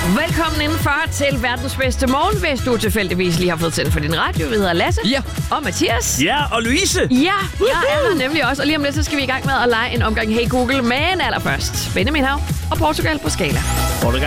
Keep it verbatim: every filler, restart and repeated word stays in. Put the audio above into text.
Velkommen indenfor til verdens bedste morgen, hvis du tilfældigvis lige har fået tændt for din radio. Vi hedder Lasse ja. og Mathias. Ja, og Louise. Ja, jeg er her nemlig også. Og lige om lidt, så skal vi i gang med at lege en omgang Hey Google. Men allerførst, Benjamin Hav og Portugal på skala. Portugal.